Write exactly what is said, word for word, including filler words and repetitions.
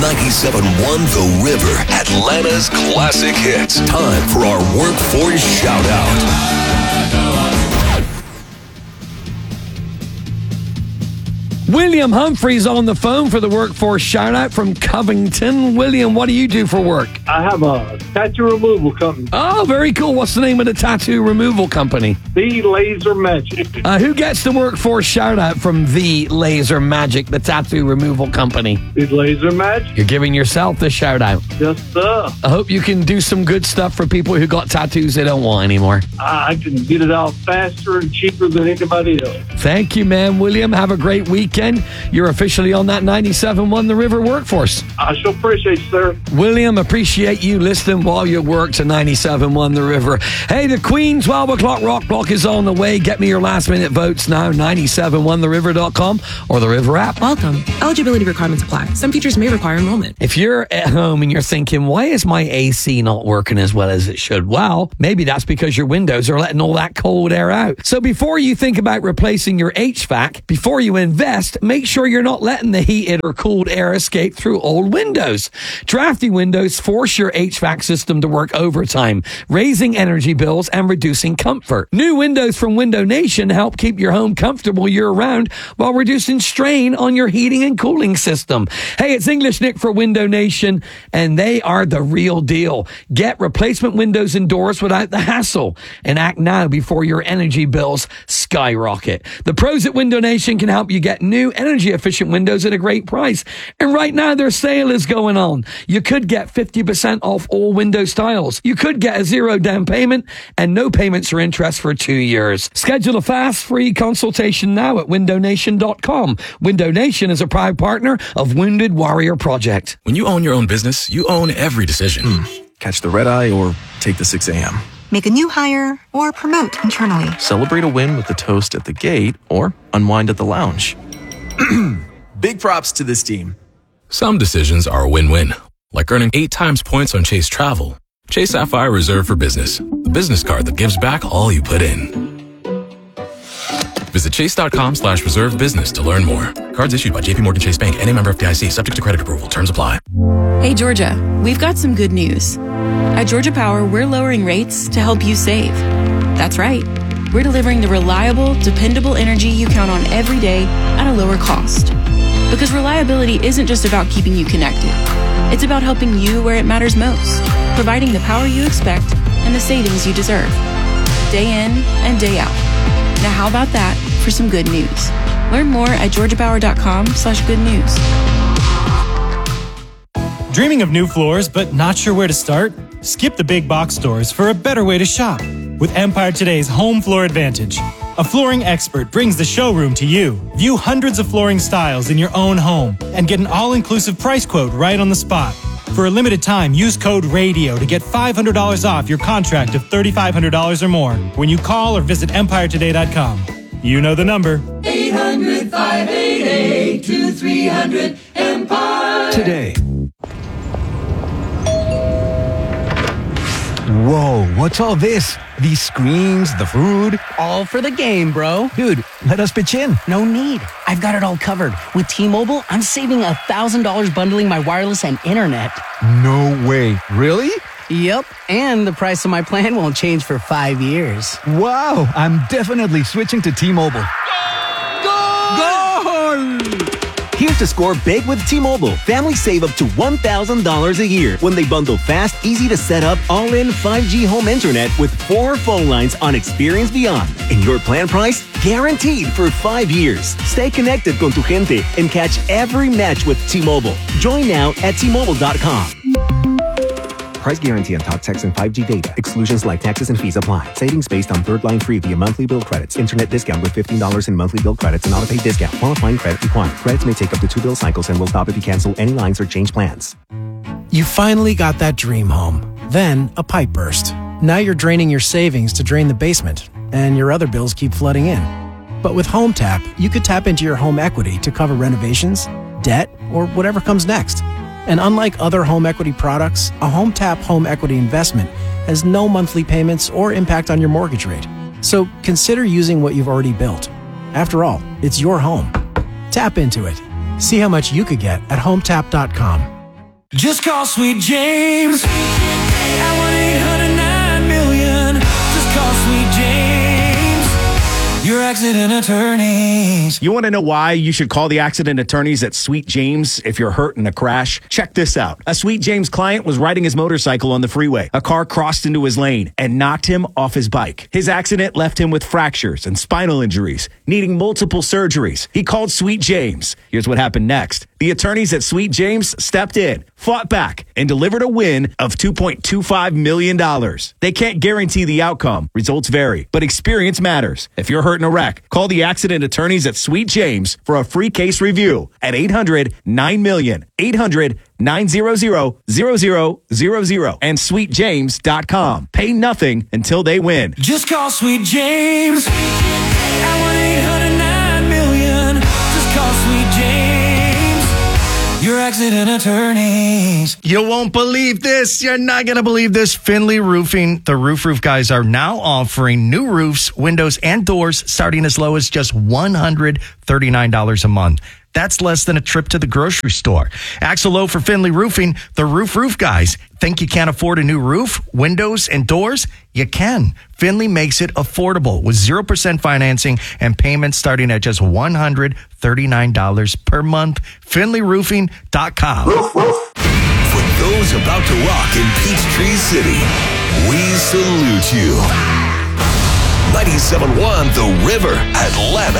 ninety-seven point one The River, Atlanta's classic hits. Time for our Workforce Shout-Out. William Humphrey's on the phone for the Workforce Shout-Out from Covington. William, what do you do for work? I have a tattoo removal company. Oh, very cool. What's the name of the tattoo removal company? The Laser Magic. Uh, who gets the Workforce Shout-Out from The Laser Magic, the tattoo removal company? The Laser Magic. You're giving yourself the shout-out. Yes, sir. I hope you can do some good stuff for people who got tattoos they don't want anymore. I can get it out faster and cheaper than anybody else. Thank you, man. William, have a great weekend. You're officially on that ninety-seven point one The River Workforce. I sure appreciate you, sir. William, appreciate you listening while you work to ninety-seven point one The River. Hey, the Queen twelve o'clock Rock Block is on the way. Get me your last minute votes now, ninety-seven point one the river dot com or the River app. Welcome. Eligibility requirements apply. Some features may require enrollment. If you're at home and you're thinking, why is my A C not working as well as it should? Well, maybe that's because your windows are letting all that cold air out. So before you think about replacing your H V A C, before you invest, make sure you're not letting the heated or cooled air escape through old windows. Drafty windows force your H V A C system to work overtime, raising energy bills and reducing comfort. New windows from Window Nation help keep your home comfortable year-round while reducing strain on your heating and cooling system. Hey, it's English Nick for Window Nation, and they are the real deal. Get replacement windows and doors without the hassle, and act now before your energy bills skyrocket. The pros at Window Nation can help you get new energy-efficient windows at a great price. And right now, their sale is going on. You could get fifty percent off all window styles. You could get a zero down payment and no payments or interest for two years. Schedule a fast, free consultation now at window nation dot com. Window Nation is a proud partner of Wounded Warrior Project. When you own your own business, you own every decision. Mm. Catch the red eye or take the six a.m. Make a new hire or promote internally. Celebrate a win with a toast at the gate or unwind at the lounge. Big props to this team. Some decisions are a win-win, like earning eight times points on Chase Travel. Chase Sapphire Reserve for Business, the business card that gives back all you put in. Visit chase.com slash reserve business to learn more. Cards issued by J P Morgan Chase Bank, N A member F D I C, subject to credit approval. Terms apply. Hey, Georgia, we've got some good news. At Georgia Power, we're lowering rates to help you save. That's right. We're delivering the reliable, dependable energy you count on every day at a lower cost. Because reliability isn't just about keeping you connected. It's about helping you where it matters most, providing the power you expect and the savings you deserve. Day in and day out. Now how about that for some good news? Learn more at georgiapower.com slash good news. Dreaming of new floors but not sure where to start? Skip the big box stores for a better way to shop with Empire Today's Home Floor Advantage. A flooring expert brings the showroom to you. View hundreds of flooring styles in your own home and get an all-inclusive price quote right on the spot. For a limited time, use code RADIO to get five hundred dollars off your contract of three thousand five hundred dollars or more when you call or visit empire today dot com. You know the number. eight hundred, five eight eight, two three hundred, Empire. Today. Whoa, what's all this? These screens, the food? All for the game, bro. Dude, let us pitch in. No need. I've got it all covered. With T-Mobile, I'm saving one thousand dollars bundling my wireless and internet. No way. Really? Yep, and the price of my plan won't change for five years. Wow, I'm definitely switching to T-Mobile. Goal! Goal! Here's to score big with T-Mobile. Families save up to one thousand dollars a year when they bundle fast, easy to set up, all-in five G home internet with four phone lines on Experience Beyond. And your plan price? Guaranteed for five years. Stay connected con tu gente and catch every match with T-Mobile. Join now at T Mobile dot com. Price guarantee on talk, text, and five G data. Exclusions like taxes and fees apply. Savings based on third line free via monthly bill credits. Internet discount with fifteen dollars in monthly bill credits and auto-pay discount. Qualifying credit required. Credits may take up to two bill cycles and will stop if you cancel any lines or change plans. You finally got that dream home. Then a pipe burst. Now you're draining your savings to drain the basement, and your other bills keep flooding in. But with HomeTap, you could tap into your home equity to cover renovations, debt, or whatever comes next. And unlike other home equity products, a HomeTap home equity investment has no monthly payments or impact on your mortgage rate. So consider using what you've already built. After all, it's your home. Tap into it. See how much you could get at home tap dot com. Just call Sweet James at one eight hundred nine million. Just call Sweet James, your accident attorneys. You want to know why you should call the accident attorneys at Sweet James if you're hurt in a crash? Check this out. A Sweet James client was riding his motorcycle on the freeway. A car crossed into his lane and knocked him off his bike. His accident left him with fractures and spinal injuries, needing multiple surgeries. He called Sweet James. Here's what happened next. The attorneys at Sweet James stepped in, fought back, and delivered a win of two point two five million dollars. They can't guarantee the outcome. Results vary, but experience matters. If you're hurt in a wreck, call the accident attorneys at Sweet James for a free case review at eight hundred nine million, eight hundred nine hundred, zero zero zero zero, and sweet james dot com. Pay nothing until they win. Just call Sweet James at one eight hundred nine million. Just call Sweet James, your accident attorneys. You won't believe this. You're not going to believe this. Finley Roofing, the Roof Roof guys, are now offering new roofs, windows, and doors starting as low as just one hundred thirty-nine dollars a month. That's less than a trip to the grocery store. Ask hello for Finley Roofing, the Roof Roof guys. Think you can't afford a new roof, windows, and doors? You can. Finley makes it affordable with zero percent financing and payments starting at just one hundred thirty-nine dollars per month. finley roofing dot com. For those about to rock in Peachtree City, we salute you. ninety-seven point one The River, Atlanta.